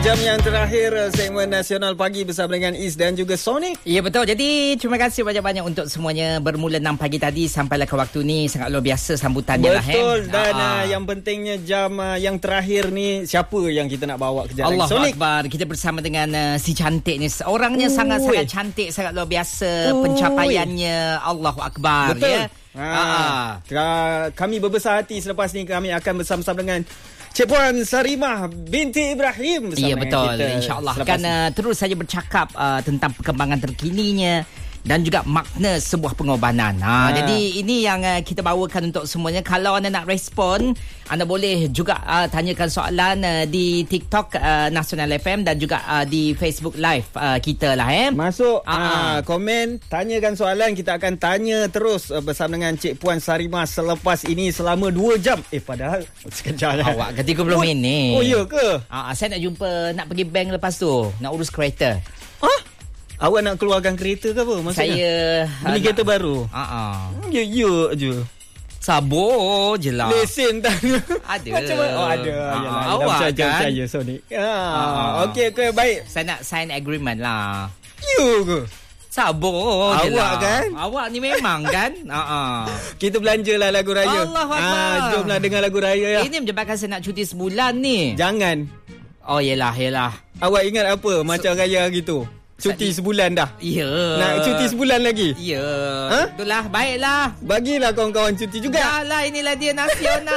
Jam yang terakhir segmen Nasional Pagi bersama dengan Is dan juga Sonic. Ya betul. Jadi terima kasih banyak-banyak untuk semuanya. Bermula 6 pagi tadi sampailah ke waktu ni sangat luar biasa sambutannya. Betul lah. Dan yang pentingnya jam yang terakhir ni siapa yang kita nak bawa ke jalan Sonic? Akbar. Kita bersama dengan si cantik ni. Orangnya sangat-sangat cantik, sangat luar biasa. Pencapaiannya Allahu Akbar. Betul. Ya. Kami berbesar hati selepas ni kami akan bersama-sama dengan Cik Puan Sarimah binti Ibrahim bersama ya, betul. kita. InsyaAllah akan terus saja bercakap tentang perkembangan terkininya dan juga makna sebuah pengorbanan. Jadi ini yang kita bawakan untuk semuanya. Kalau anda nak respon, anda boleh juga tanyakan soalan di TikTok Nasional FM dan juga di Facebook Live kita lah. Masuk komen, tanyakan soalan. Kita akan tanya terus bersama dengan Cik Puan Sarimah selepas ini selama 2 jam. Padahal sekejap lah. Awak ketika belum ini. Oh ya ke? Saya nak jumpa, nak pergi bank lepas tu, nak urus kereta. Awak nak keluarkan kereta ke apa maksudnya? Saya beli kereta baru? Ya je. Sabar je lah. Lesen tak? Ada. Macam mana? Ada. Awak kan? Percaya Sonic. Okey, baik. Saya nak sign agreement lah. You ke? Sabar je lah. Awak kan? Awak ni memang kan? Kita belanjalah lagu raya. Allahu Akbar. Jomlah dengar lagu raya ya. Ini menyebabkan saya nak cuti sebulan ni. Jangan. Oh yelah. Awak ingat apa macam raya gitu? Cuti sebulan dah. Ya. Nak cuti sebulan lagi? Ya. Itulah, baiklah. Bagilah kawan-kawan cuti juga. Dah lah, inilah dia nasional.